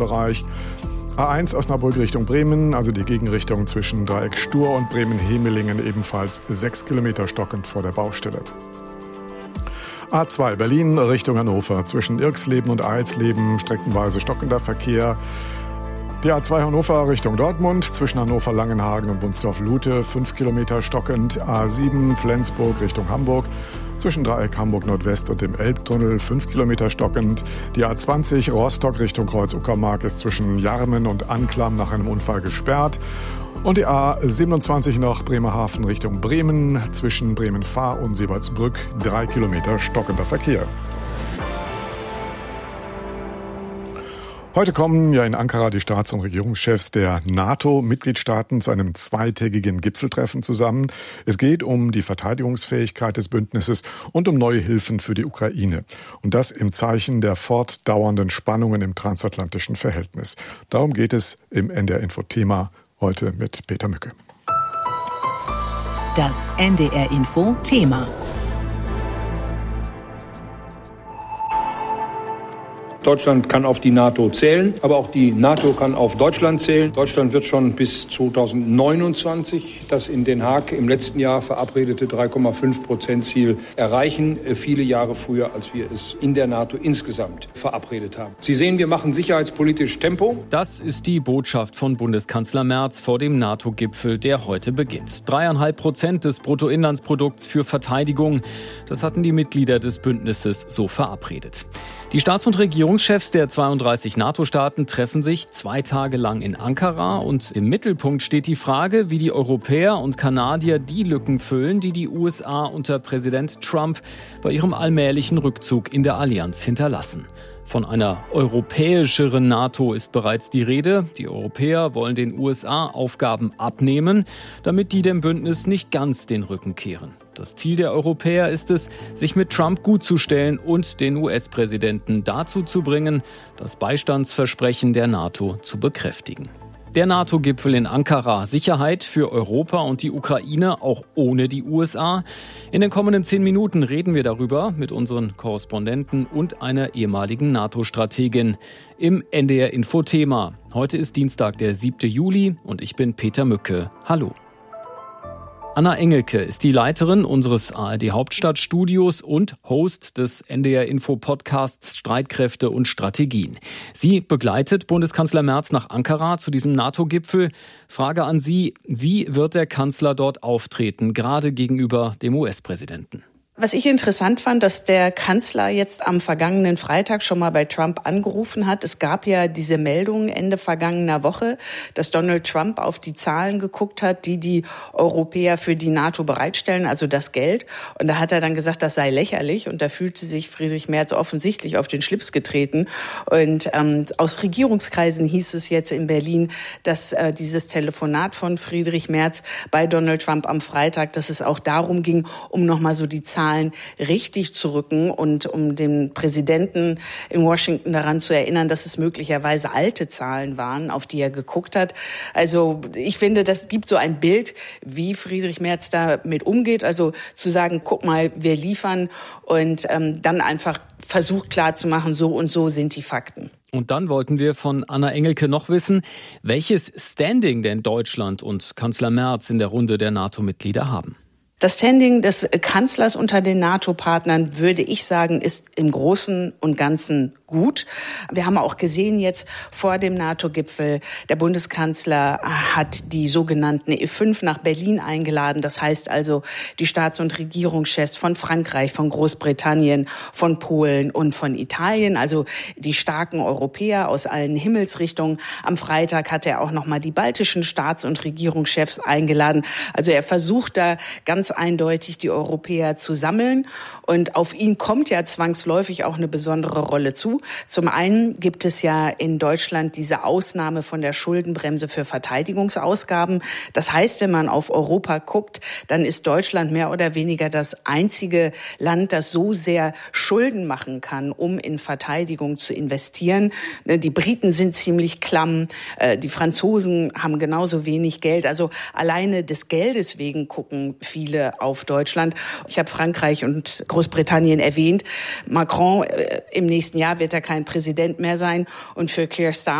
Autobahnbereich. A1 Osnabrück Richtung Bremen, also die Gegenrichtung zwischen Dreieck Stur und Bremen-Hemelingen, ebenfalls 6 Kilometer stockend vor der Baustelle. A2 Berlin Richtung Hannover, zwischen Irxleben und Eilsleben streckenweise stockender Verkehr. Die A2 Hannover Richtung Dortmund, zwischen Hannover-Langenhagen und Wunsdorf-Lute, 5 Kilometer stockend. A7 Flensburg Richtung Hamburg, zwischen Dreieck Hamburg Nordwest und dem Elbtunnel, 5 Kilometer stockend. Die A20 Rostock Richtung Kreuz-Uckermark ist zwischen Jarmen und Anklam nach einem Unfall gesperrt. Und die A27 nach Bremerhaven Richtung Bremen, zwischen Bremen-Fahr und Seebaldsbrück, 3 Kilometer stockender Verkehr. Heute kommen ja in Ankara die Staats- und Regierungschefs der NATO-Mitgliedstaaten zu einem zweitägigen Gipfeltreffen zusammen. Es geht um die Verteidigungsfähigkeit des Bündnisses und um neue Hilfen für die Ukraine. Und das im Zeichen der fortdauernden Spannungen im transatlantischen Verhältnis. Darum geht es im NDR-Info-Thema heute mit Peter Mücke. Das NDR-Info-Thema. Deutschland kann auf die NATO zählen, aber auch die NATO kann auf Deutschland zählen. Deutschland wird schon bis 2029 das in Den Haag im letzten Jahr verabredete 3,5%-Ziel erreichen. Viele Jahre früher, als wir es in der NATO insgesamt verabredet haben. Sie sehen, wir machen sicherheitspolitisch Tempo. Das ist die Botschaft von Bundeskanzler Merz vor dem NATO-Gipfel, der heute beginnt. 3,5% des Bruttoinlandsprodukts für Verteidigung. Das hatten die Mitglieder des Bündnisses so verabredet. Die Staats- und Regierungschefs der 32 NATO-Staaten treffen sich 2 Tage lang in Ankara und im Mittelpunkt steht die Frage, wie die Europäer und Kanadier die Lücken füllen, die die USA unter Präsident Trump bei ihrem allmählichen Rückzug in der Allianz hinterlassen. Von einer europäischeren NATO ist bereits die Rede. Die Europäer wollen den USA Aufgaben abnehmen, damit die dem Bündnis nicht ganz den Rücken kehren. Das Ziel der Europäer ist es, sich mit Trump gutzustellen und den US-Präsidenten dazu zu bringen, das Beistandsversprechen der NATO zu bekräftigen. Der NATO-Gipfel in Ankara, Sicherheit für Europa und die Ukraine, auch ohne die USA. In den kommenden 10 Minuten reden wir darüber mit unseren Korrespondenten und einer ehemaligen NATO-Strategin im NDR-Info-Thema. Heute ist Dienstag, der 7. Juli und ich bin Peter Mücke. Hallo. Anna Engelke ist die Leiterin unseres ARD-Hauptstadtstudios und Host des NDR-Info-Podcasts Streitkräfte und Strategien. Sie begleitet Bundeskanzler Merz nach Ankara zu diesem NATO-Gipfel. Frage an Sie, wie wird der Kanzler dort auftreten, gerade gegenüber dem US-Präsidenten? Was ich interessant fand, dass der Kanzler jetzt am vergangenen Freitag schon mal bei Trump angerufen hat. Es gab ja diese Meldung Ende vergangener Woche, dass Donald Trump auf die Zahlen geguckt hat, die Europäer für die NATO bereitstellen, also das Geld. Und da hat er dann gesagt, das sei lächerlich. Und da fühlte sich Friedrich Merz offensichtlich auf den Schlips getreten. Und aus Regierungskreisen hieß es jetzt in Berlin, dass dieses Telefonat von Friedrich Merz bei Donald Trump am Freitag, dass es auch darum ging, um nochmal so die Zahlen richtig zu rücken und um den Präsidenten in Washington daran zu erinnern, dass es möglicherweise alte Zahlen waren, auf die er geguckt hat. Also ich finde, das gibt so ein Bild, wie Friedrich Merz damit umgeht. Also zu sagen, guck mal, wir liefern und dann einfach versucht klarzumachen, so und so sind die Fakten. Und dann wollten wir von Anna Engelke noch wissen, welches Standing denn Deutschland und Kanzler Merz in der Runde der NATO-Mitglieder haben. Das Standing des Kanzlers unter den NATO-Partnern, würde ich sagen, ist im Großen und Ganzen gut. Wir haben auch gesehen jetzt vor dem NATO-Gipfel, der Bundeskanzler hat die sogenannten E5 nach Berlin eingeladen. Das heißt also die Staats- und Regierungschefs von Frankreich, von Großbritannien, von Polen und von Italien, also die starken Europäer aus allen Himmelsrichtungen. Am Freitag hat er auch nochmal die baltischen Staats- und Regierungschefs eingeladen. Also er versucht da ganz eindeutig die Europäer zu sammeln. Und auf ihn kommt ja zwangsläufig auch eine besondere Rolle zu. Zum einen gibt es ja in Deutschland diese Ausnahme von der Schuldenbremse für Verteidigungsausgaben. Das heißt, wenn man auf Europa guckt, dann ist Deutschland mehr oder weniger das einzige Land, das so sehr Schulden machen kann, um in Verteidigung zu investieren. Die Briten sind ziemlich klamm, die Franzosen haben genauso wenig Geld. Also alleine des Geldes wegen gucken viele auf Deutschland. Ich habe Frankreich und Großbritannien erwähnt. Macron im nächsten Jahr wird er kein Präsident mehr sein. Und für Keir Starmer